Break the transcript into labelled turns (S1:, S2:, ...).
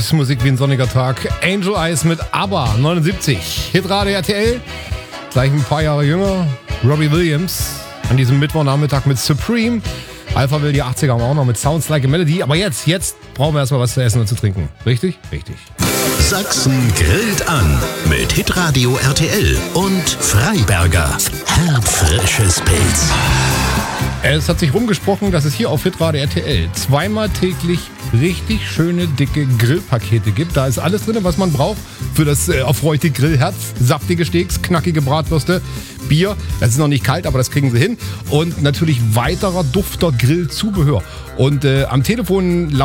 S1: Musik wie ein sonniger Tag. Angel Eyes mit ABBA, 79. Hitradio RTL, gleich ein paar Jahre jünger. Robbie Williams an diesem Mittwochnachmittag mit Supreme. Alpha will die 80er haben wir auch noch mit Sounds Like a Melody. Aber jetzt brauchen wir erstmal was zu essen und zu trinken. Richtig? Richtig.
S2: Sachsen grillt an mit Hitradio RTL und Freiberger. Herbfrisches Pilz.
S1: Es hat sich rumgesprochen, dass es hier auf Hitradio RTL zweimal täglich richtig schöne, dicke Grillpakete gibt. Da ist alles drin, was man braucht für das erfreute Grillherz. Saftige Steaks, knackige Bratwürste, Bier. Das ist noch nicht kalt, aber das kriegen sie hin. Und natürlich weiterer dufter Grillzubehör. Und am Telefon